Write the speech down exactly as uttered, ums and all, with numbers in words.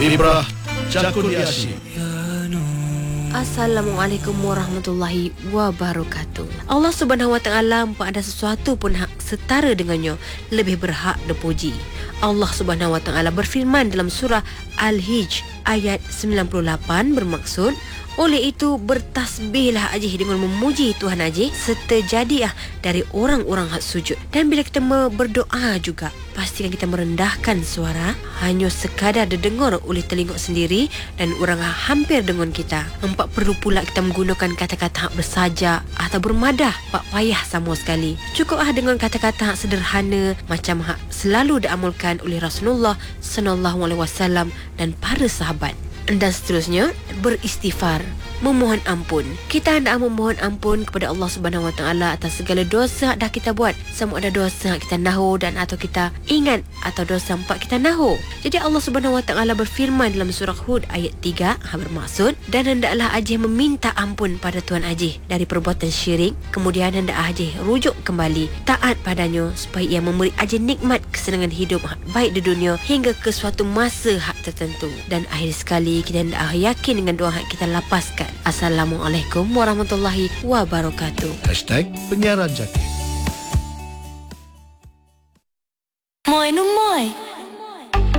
Ibrah Cakuliasi. Assalamualaikum warahmatullahi wabarakatuh. Allah Subhanahu Wa Taala tak ada sesuatu pun hak setara dengannya, lebih berhak dipuji. Allah Subhanahu Wa Taala berfirman dalam surah Al-Hijr ayat sembilan puluh lapan bermaksud, oleh itu bertasbihlah ajih dengan memuji Tuhan ajih serta jadilah dari orang-orang hak sujud. Dan bila kita berdoa juga, pastikan kita merendahkan suara hanya sekadar didengar oleh telinga sendiri dan orang hampir dengan kita. Empat perlu pula kita menggunakan kata-kata hak bersajak atau bermadah, tak payah sama sekali. Cukuplah dengan kata-kata hak sederhana macam hak selalu diamalkan oleh Rasulullah sallallahu alaihi wasallam dan para sahabat. Dan seterusnya, beristighfar, memohon ampun. Kita hendak memohon ampun kepada Allah Subhanahu Wa Taala atas segala dosa dah kita buat. Sama ada dosa kita nahu dan atau kita ingat, atau dosa empat kita nahu. Jadi Allah Subhanahu Wa Taala berfirman dalam surah Hud ayat tiga, bermaksud, dan hendaklah ajih meminta ampun pada Tuhan ajih dari perbuatan syirik. Kemudian hendak ajih rujuk kembali, taat padanya supaya ia memberi ajih nikmat kesenangan hidup baik di dunia hingga ke suatu masa hak tertentu. Dan akhir sekali, kita hendak yakin dengan doa kita lapaskan. Assalamualaikum warahmatullahi wabarakatuh. Hashtag Penyiaran Jaki. Moi